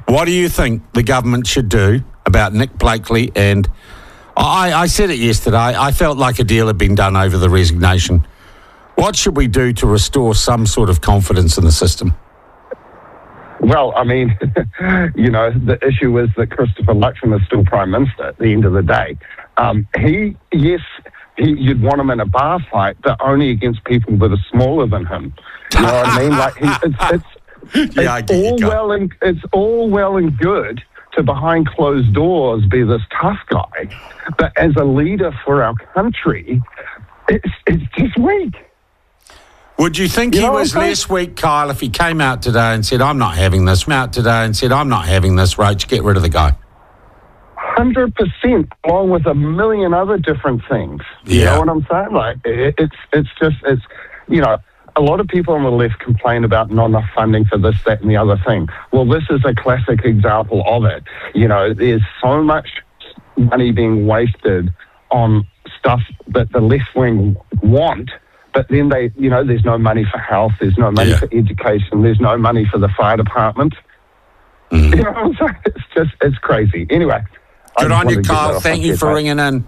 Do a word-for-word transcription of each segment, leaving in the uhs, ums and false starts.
What do you think the government should do about Nick Blakely? And I, I said it yesterday, I felt like a deal had been done over the resignation. What should we do to restore some sort of confidence in the system? Well, I mean, you know, the issue is that Christopher Luxon is still Prime Minister at the end of the day. Um, he, yes, he, you'd want him in a bar fight, but only against people that are smaller than him. You know what I mean? Like, he, it's, it's, yeah, it's all well and it's all well and good to behind closed doors be this tough guy, but as a leader for our country, it's it's just weak. Would you think you he know was less weak, Kyle, if he came out today and said, I'm not having this, came out today and said, I'm not having this, Roach, get rid of the guy? one hundred percent, along with a million other different things. You Yeah. know what I'm saying? Like, it, it's, it's just, it's, you know, a lot of people on the left complain about not enough funding for this, that, and the other thing. Well, this is a classic example of it. You know, there's so much money being wasted on stuff that the left wing want, but then they, you know, there's no money for health, there's no money Yeah. for education, there's no money for the fire department. Mm. You know what I'm saying? It's just, it's crazy. Anyway. I Good just on you, wanted to get that Kyle. off Thank my you chest, for mate. ringing in.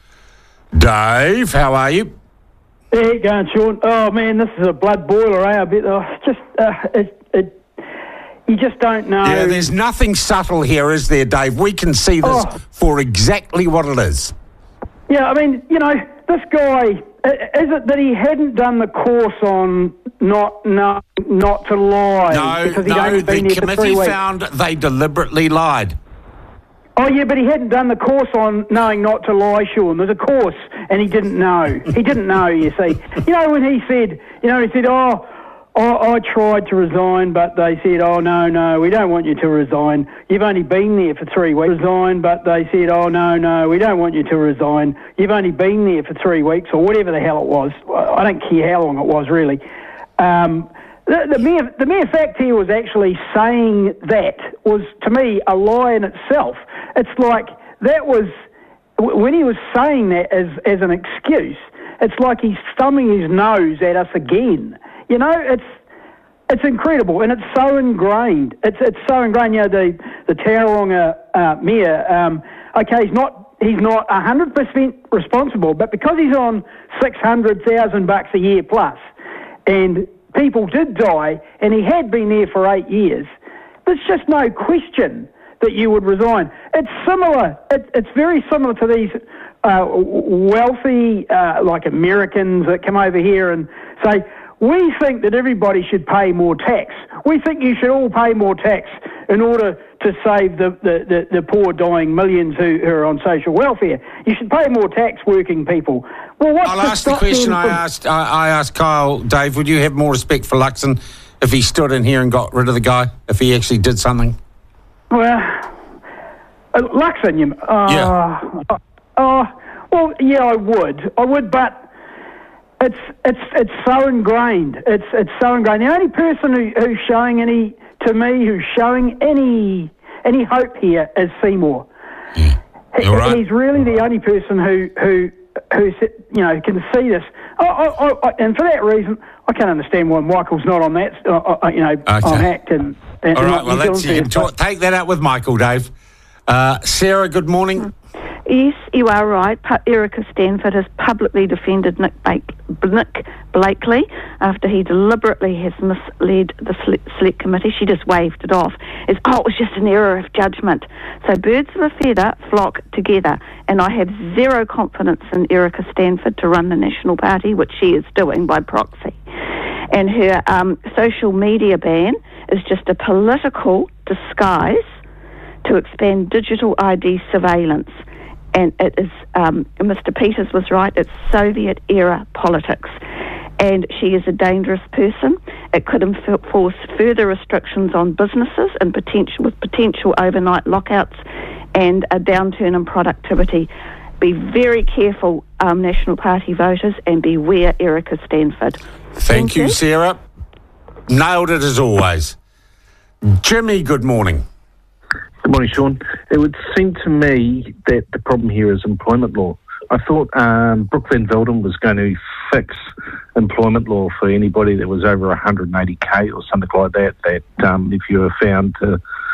Dave, how are you? How you going, Sean? Oh, man, this is a blood boiler, eh? I bet, oh, just, uh, it, it, you just don't know. Yeah, there's nothing subtle here, is there, Dave? We can see this Oh. for exactly what it is. Yeah, I mean, you know, this guy, i- is it that he hadn't done the course on not no, not to lie? No, because he'd no, only the been there for three committee weeks. found they deliberately lied. Oh, yeah, but he hadn't done the course on knowing not to lie, Sean. There's a course, and he didn't know. He didn't know, you see. You know, when he said, you know, he said, oh, I, I tried to resign, but they said, oh, no, no, we don't want you to resign. You've only been there for three weeks. Resign, but they said, oh, no, no, we don't want you to resign. You've only been there for three weeks, or whatever the hell it was. I don't care how long it was, really. Um, the, the, mere, the mere fact he was actually saying that was, to me, a lie in itself. It's like that was, when he was saying that as, as an excuse, it's like he's thumbing his nose at us again. You know, it's it's incredible, and it's so ingrained. It's it's so ingrained. You know, the the Tauranga uh, mayor. Um, okay, he's not he's not a hundred percent responsible, but because he's on six hundred thousand bucks a year plus, and people did die, and he had been there for eight years, there's just no question that you would resign. It's similar. It, it's very similar to these uh, wealthy, uh, like Americans that come over here and say, we think that everybody should pay more tax. We think you should all pay more tax in order to save the, the, the, the poor dying millions who, who are on social welfare. You should pay more tax, working people. Well, what's I'll to ask the stop question them I from- asked, I, I asked Kyle, Dave, would you have more respect for Luxon if he stood in here and got rid of the guy, if he actually did something? Well, uh, Luxon, you... Uh, Yeah. Uh, uh, well, yeah, I would. I would, but it's it's it's so ingrained. It's it's so ingrained. The only person who, who's showing any, to me, who's showing any any hope here is Seymour. Yeah. He- You're right. He's really the only person who who who you know can see this. I, I, I, and for that reason, I can't understand why Michael's not on that. Uh, uh, you know, on ACT and. and All and right, not well, New let's Zealand you can First. talk, take that out with Michael, Dave. Uh, Sarah, good morning. Yes, you are right. Pu- Erica Stanford has publicly defended Nick, Bake- Nick Blakely after he deliberately has misled the sele- select committee. She just waved it off as, oh, it was just an error of judgment. So birds of a feather flock together, and I have zero confidence in Erica Stanford to run the National Party, which she is doing by proxy. And her um, social media ban is just a political disguise to expand digital I D surveillance. And it is, um, Mister Peters was right, it's Soviet-era politics. And she is a dangerous person. It could enforce further restrictions on businesses and potential with potential overnight lockouts and a downturn in productivity. Be very careful, um, National Party voters, and beware Erica Stanford. Thank, Thank you, you. Sarah. Nailed it as always. Jimmy, good morning. Good morning, Sean. It would seem to me that the problem here is employment law. I thought um, Brooke Van Velden was going to fix employment law for anybody that was over one hundred eighty K or something like that, that um, if you were found to